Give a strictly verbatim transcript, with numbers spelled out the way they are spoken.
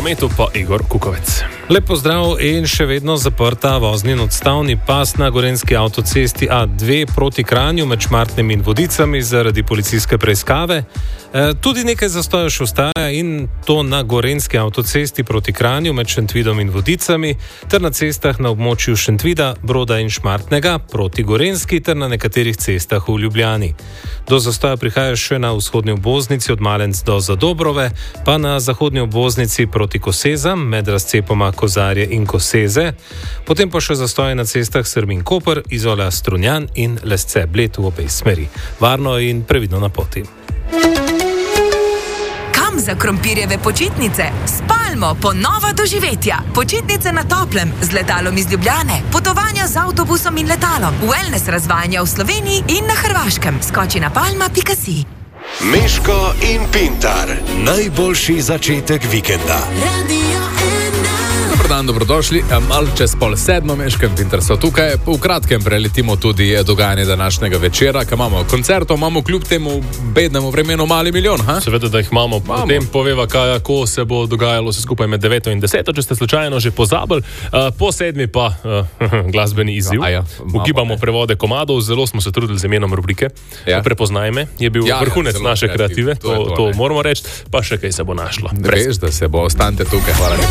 prometu pa Igor Kukovec. Lep pozdrav in še vedno zaprta vozni in odstavni pas na gorenjski avtocesti A dve proti Kranju med Šmartnem in Vodicami zaradi policijske preiskave. E, tudi nekaj zastojev še ostaja in to na gorenjski avtocesti proti Kranju med Šentvidom in Vodicami ter na cestah na območju Šentvida, Broda in Šmartnega proti Gorenjski ter na nekaterih cestah v Ljubljani. Do zastoja prihaja še na vzhodni obvoznici od Malenc do Zadobrove, pa na zahodni obvoznici proti Kosezam med razcepoma Kozarje in Koseze, potem pa še zastoje na cestah Srbin-Koper, Izola-Strunjan in Lesce-Bled v obej smeri. Varno in previdno na poti. Kam za krompirjeve počitnice? S Palmo ponova doživetja. Počitnice na toplem z letalom iz Ljubljane, potovanja z avtobusom in letalom, wellness razvajanja v Sloveniji in na Hrvaškem. Skoči na palma pika si. Meško in Pintar. Najboljši začetek vikenda. Dobar dan, dobrodošli. Mal čez pol sedmo, Meško in Pintar so tukaj. V kratkem preletimo tudi dogajanje današnjega večera, ko imamo koncertov, imamo kljub temu bednemu vremenu mali milijon. Ha? Seveda, da jih imamo. imamo. Potem poveva, kako se bo dogajalo vse skupaj med deveto in deseto, če ste slučajno že pozabili. Uh, po sedmi pa uh, glasbeni izziv. Ja, ja, Ugibamo ne. prevode komadov, zelo smo se trudili z imenom rubrike. Ja. Prepoznaj me, je bil ja, vrhunec ja, naše kreative, to, to, to moramo reči, pa še kaj se bo našlo. Veš, da se bo, ostanite tukaj, hvala lepa.